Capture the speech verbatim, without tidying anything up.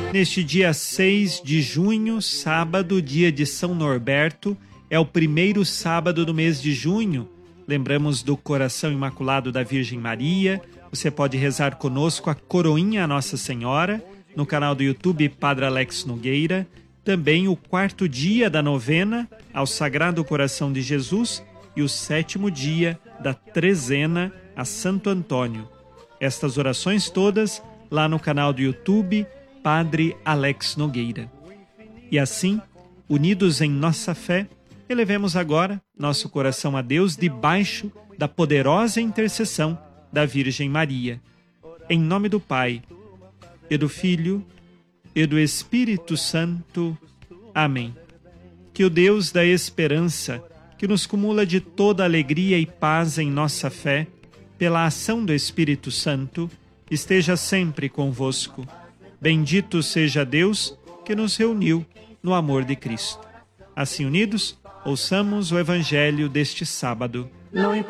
Neste dia seis de junho, sábado, dia de São Norberto, é o primeiro sábado do mês de junho. Lembramos do Coração Imaculado da Virgem Maria. Você pode rezar conosco a Coroinha à Nossa Senhora, no canal do YouTube Padre Alex Nogueira. Também o quarto dia da novena ao Sagrado Coração de Jesus e o sétimo dia da trezena a Santo Antônio. Estas orações todas lá no canal do YouTube Padre Alex Nogueira. E assim, unidos em nossa fé, elevemos agora nosso coração a Deus debaixo da poderosa intercessão da Virgem Maria. Em nome do Pai, e do Filho, e do Espírito Santo. Amém. Que o Deus da esperança, que nos cumula de toda alegria e paz em nossa fé, pela ação do Espírito Santo, esteja sempre convosco. Bendito seja Deus que nos reuniu no amor de Cristo. Assim unidos, ouçamos o Evangelho deste sábado.